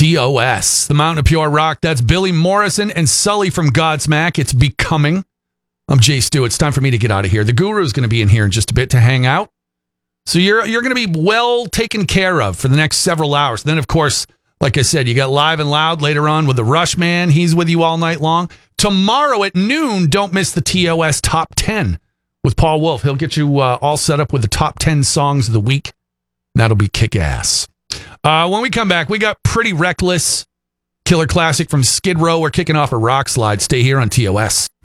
TOS, the Mountain of Pure Rock. That's Billy Morrison and Sully from Godsmack. It's Becoming. I'm Jay Stu. It's time for me to get out of here. The Guru is going to be in here in just a bit to hang out. So you're going to be well taken care of for the next several hours. Then, of course, like I said, you got Live and Loud later on with the Rush Man. He's with you all night long. Tomorrow at noon, don't miss the TOS Top 10 with Paul Wolf. He'll get you all set up with the top 10 songs of the week. That'll be kick-ass. When we come back, we got Pretty Reckless, killer classic from Skid Row. We're kicking off a rock slide. Stay here on TOS.